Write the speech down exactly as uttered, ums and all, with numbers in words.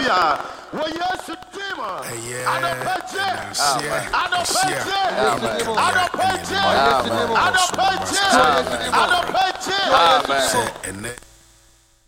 Hallelujah. Well, yes, dreamer. I don't pay it. I don't pay it. I don't pay it. I don't pay it. I don't pay it.